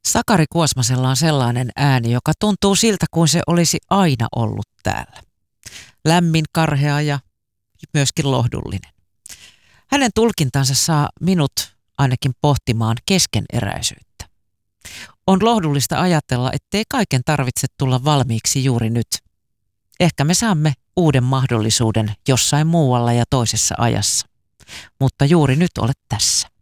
Sakari Kuosmasella on sellainen ääni, joka tuntuu siltä kuin se olisi aina ollut täällä. Lämmin, karhea ja myöskin lohdullinen. Hänen tulkintansa saa minut ainakin pohtimaan keskeneräisyyttä. On lohdullista ajatella, ettei kaiken tarvitse tulla valmiiksi juuri nyt. Ehkä me saamme uuden mahdollisuuden jossain muualla ja toisessa ajassa. Mutta juuri nyt olet tässä.